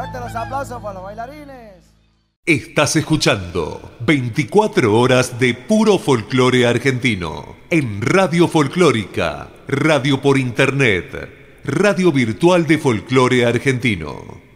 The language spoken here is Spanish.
Fuerte los aplausos para los bailarines. Estás escuchando 24 horas de puro folclore argentino en Radio Folclórica, radio por internet, radio virtual de folclore argentino.